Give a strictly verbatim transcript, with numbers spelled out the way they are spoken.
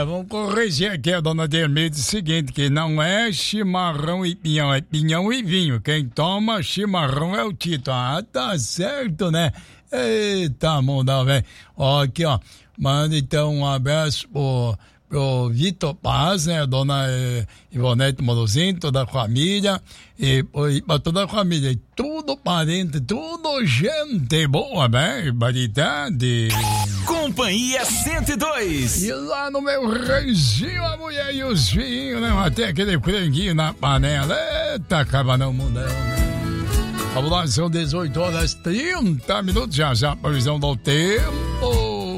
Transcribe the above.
vamos corrigir aqui a dona Dermide, o seguinte, que não é chimarrão e pinhão, é pinhão e vinho. Quem toma chimarrão é o Tito. Ah, tá certo, né? Eita, mundão, velho. Ó, aqui, ó. Manda então um abraço pro, pro Vitor Paz, né? Dona eh, Ivonete Morozinho, toda a família. E, e pra toda a família. E tudo parente, tudo gente boa, né? Variedade. Companhia cento e dois. E lá no meu reizinho, a mulher e os filhos, né? Até aquele franguinho na panela. Eita, acaba não mundão, né? Vamos lá, são dezoito horas e trinta minutos. Já já, previsão do tempo.